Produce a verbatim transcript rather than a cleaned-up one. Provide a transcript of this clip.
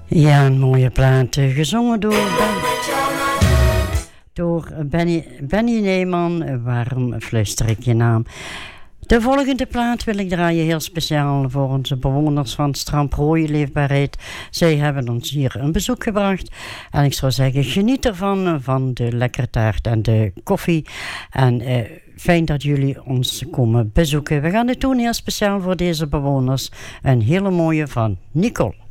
Ja, een mooie plaat, gezongen door, ben, door Benny, Benny Neeman. Waarom fluister ik je naam? De volgende plaat wil ik draaien heel speciaal voor onze bewoners van Strand Rooie Leefbaarheid. Zij hebben ons hier een bezoek gebracht. En ik zou zeggen, geniet ervan, van de lekkere taart en de koffie. En eh, fijn dat jullie ons komen bezoeken. We gaan het doen heel speciaal voor deze bewoners. Een hele mooie van Nicole.